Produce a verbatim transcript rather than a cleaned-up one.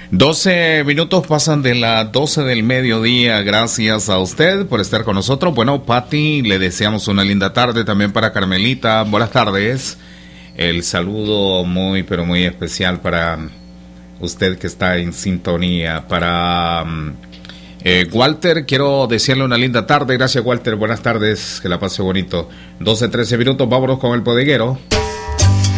doce minutos pasan de las doce del mediodía. Gracias a usted por estar con nosotros. Bueno, Pati, le deseamos una linda tarde también para Carmelita. Buenas tardes. El saludo muy, pero muy especial para usted que está en sintonía. Para eh, Walter, quiero desearle una linda tarde. Gracias, Walter. Buenas tardes. Que la pase bonito. doce, trece minutos. Vámonos con el bodeguero.